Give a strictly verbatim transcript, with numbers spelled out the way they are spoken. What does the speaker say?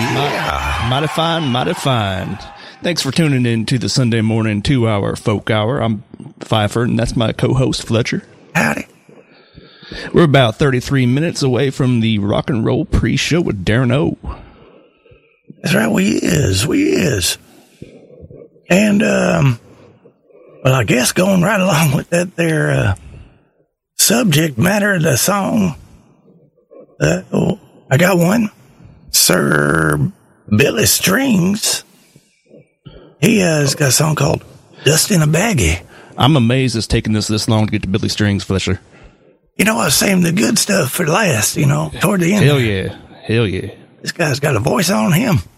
Yeah. Mighty fine, mighty fine. Thanks for tuning in to the Sunday morning two-hour folk hour. I'm Pfeiffer, and that's my co-host, Fletcher. Howdy. We're about thirty-three minutes away from the rock and roll pre-show with Darren O. That's right, we is, we is. And, um, well, I guess going right along with that there, uh, subject matter of the song, uh, oh, I got one. Sir Billy Strings. He uh, has got a song called Dust in a Baggie. I'm amazed it's taken this this long to get to Billy Strings, Fletcher. You know, I was saving the good stuff for last, you know, toward the end. Hell yeah. Hell yeah. This guy's got a voice on him.